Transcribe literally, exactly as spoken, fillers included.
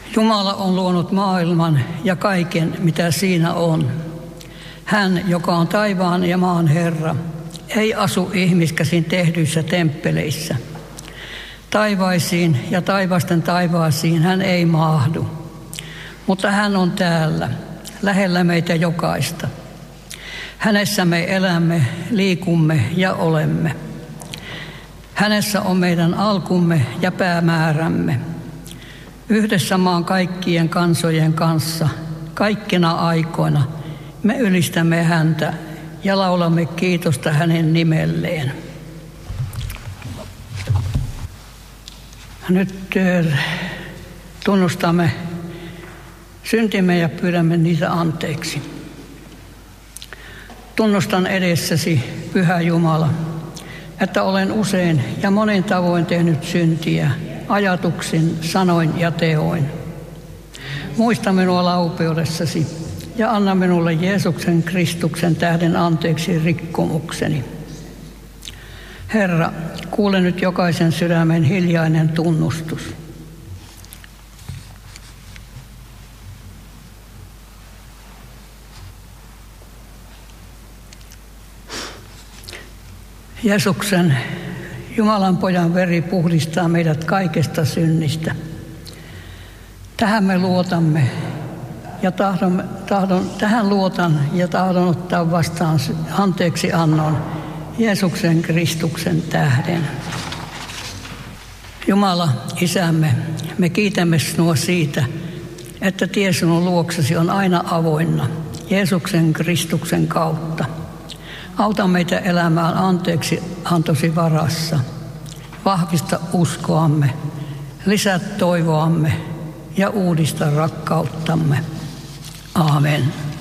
Jumala on luonut maailman ja kaiken, mitä siinä on. Hän, joka on taivaan ja maan Herra, ei asu ihmiskäsin tehdyissä temppeleissä. Taivaisiin ja taivasten taivaasiin hän ei mahdu, mutta hän on täällä, lähellä meitä jokaista. Hänessä me elämme, liikumme ja olemme. Hänessä on meidän alkumme ja päämäärämme. Yhdessä maan kaikkien kansojen kanssa, kaikkina aikoina, me ylistämme häntä ja laulamme kiitosta hänen nimelleen. Nyt tunnustamme syntimme ja pyydämme niitä anteeksi. Tunnustan edessäsi, Pyhä Jumala, että olen usein ja monin tavoin tehnyt syntiä, ajatuksin, sanoin ja teoin. Muista minua laupeudessasi ja anna minulle Jeesuksen Kristuksen tähden anteeksi rikkomukseni. Herra, kuule nyt jokaisen sydämen hiljainen tunnustus. Jeesuksen, Jumalan pojan veri puhdistaa meidät kaikesta synnistä. Tähän me luotamme ja tahdon, tahdon, tähän luotan ja tahdon ottaa vastaan anteeksi annon Jeesuksen Kristuksen tähden. Jumala, Isämme, me kiitämme sinua siitä, että tie sinun luoksesi on aina avoinna Jeesuksen Kristuksen kautta. Auta meitä elämään anteeksi antosi varassa. Vahvista uskoamme, lisää toivoamme ja uudista rakkauttamme. Aamen.